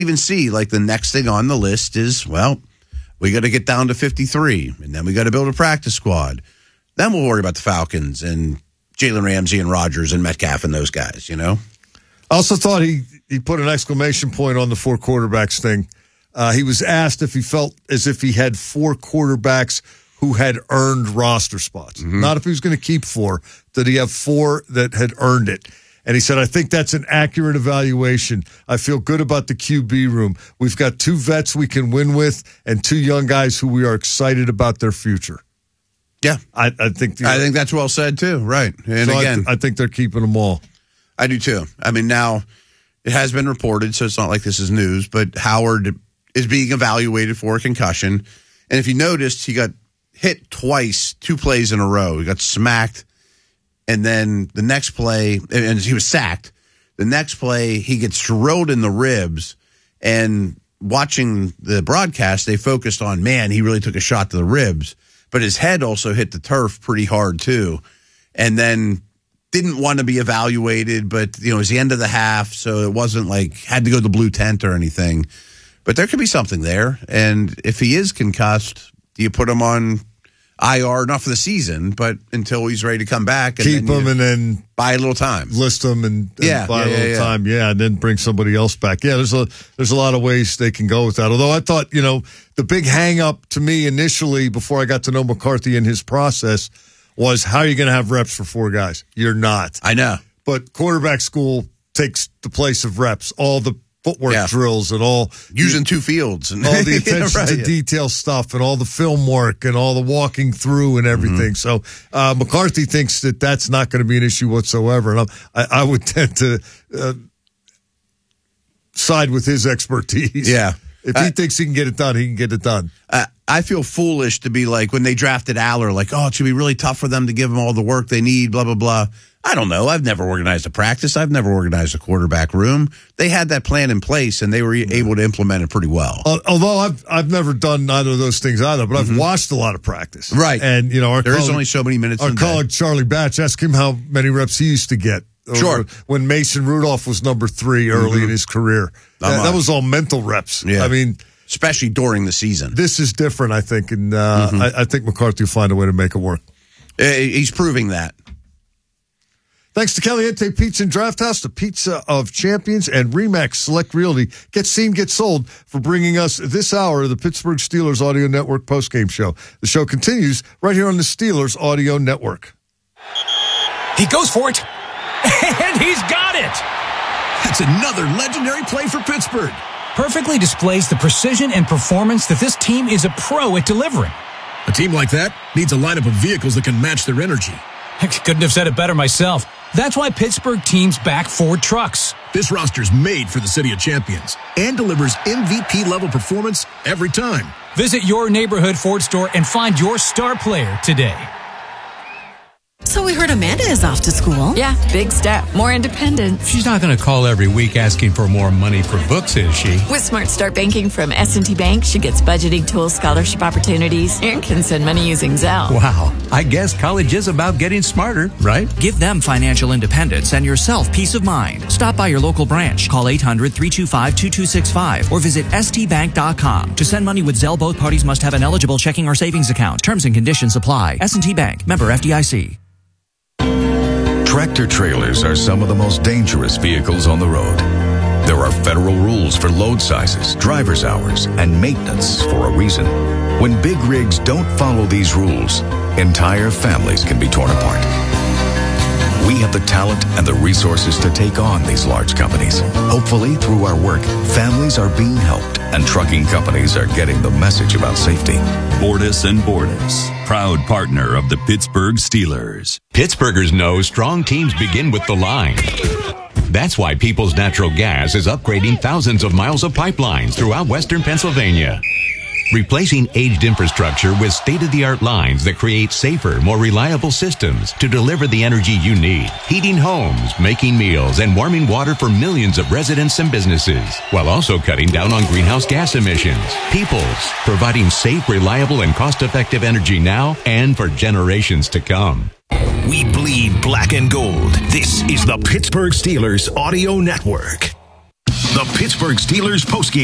even see, like, the next thing on the list is, well, we got to get down to 53, and then we got to build a practice squad. Then we'll worry about the Falcons and Jalen Ramsey and Rodgers and Metcalf and those guys, you know? I also thought he put an exclamation point on the 4 quarterbacks thing. He was asked if he felt as if he had 4 quarterbacks who had earned roster spots. Mm-hmm. Not if he was going to keep 4. Did he have 4 that had earned it? And he said, I think that's an accurate evaluation. I feel good about the QB room. We've got 2 vets we can win with and 2 young guys who we are excited about their future. Yeah. I think that's well said, too. Right. And so again, I think they're keeping them all. I do, too. I mean, now it has been reported, so it's not like this is news, but Howard is being evaluated for a concussion. And if you noticed, he got hit twice, 2 plays in a row. He got smacked. And then the next play, and he was sacked. The next play, he gets drilled in the ribs. And watching the broadcast, they focused on, man, he really took a shot to the ribs. But his head also hit the turf pretty hard, too. And then didn't want to be evaluated, but, you know, it was the end of the half, so it wasn't like had to go to the blue tent or anything. But there could be something there. And if he is concussed, do you put him on IR, not for the season, but until he's ready to come back? And keep him and then buy a little time. List him and buy a little time. Yeah, and then bring somebody else back. Yeah, there's a lot of ways they can go with that. Although I thought, you know, the big hang-up to me initially before I got to know McCarthy and his process was, how are you going to have reps for 4 guys? You're not. I know. But quarterback school takes the place of reps. All the footwork drills and all. Using 2 fields. And all the attention to detail stuff and all the film work and all the walking through and everything. Mm-hmm. So McCarthy thinks that that's not going to be an issue whatsoever. And I would tend to side with his expertise. Yeah. If he thinks he can get it done, he can get it done. I feel foolish to be like, when they drafted Aller, like, oh, it should be really tough for them to give them all the work they need, blah, blah, blah. I don't know. I've never organized a practice. I've never organized a quarterback room. They had that plan in place, and they were able to implement it pretty well. Although I've never done either of those things either, but I've watched a lot of practice. Right. And, you know, there is only so many minutes. Our colleague Charlie Batch, ask him how many reps he used to get. Sure. When Mason Rudolph was number 3 early in his career. That was all mental reps. Yeah. I mean, especially during the season. This is different, I think, and I think McCarthy will find a way to make it work. He's proving that. Thanks to Caliente Pizza and Draft House, the pizza of champions, and RE/MAX Select Realty. Get seen, get sold, for bringing us this hour of the Pittsburgh Steelers Audio Network postgame show. The show continues right here on the Steelers Audio Network. He goes for it, and he's got it! That's another legendary play for Pittsburgh. Perfectly displays the precision and performance that this team is a pro at delivering. A team like that needs a lineup of vehicles that can match their energy. I couldn't have said it better myself. That's why Pittsburgh teams back Ford trucks. This roster's made for the City of Champions and delivers MVP-level performance every time. Visit your neighborhood Ford store and find your star player today. So we heard Amanda is off to school. Yeah, big step. More independent. She's not going to call every week asking for more money for books, is she? With Smart Start Banking from S&T Bank, she gets budgeting tools, scholarship opportunities, and can send money using Zelle. Wow. I guess college is about getting smarter, right? Give them financial independence and yourself peace of mind. Stop by your local branch. Call 800-325-2265 or visit stbank.com. To send money with Zelle, both parties must have an eligible checking or savings account. Terms and conditions apply. S&T Bank. Member FDIC. Tractor trailers are some of the most dangerous vehicles on the road. There are federal rules for load sizes, driver's hours, and maintenance for a reason. When big rigs don't follow these rules, entire families can be torn apart. We have the talent and the resources to take on these large companies. Hopefully, through our work, families are being helped and trucking companies are getting the message about safety. Bordas and Bordas, proud partner of the Pittsburgh Steelers. Pittsburghers know strong teams begin with the line. That's why Peoples Natural Gas is upgrading thousands of miles of pipelines throughout western Pennsylvania, replacing aged infrastructure with state-of-the-art lines that create safer, more reliable systems to deliver the energy you need, heating homes, making meals, and warming water for millions of residents and businesses, while also cutting down on greenhouse gas emissions. Peoples, providing safe, reliable, and cost-effective energy now and for generations to come. We bleed black and gold. This is the Pittsburgh Steelers Audio Network. The Pittsburgh Steelers postgame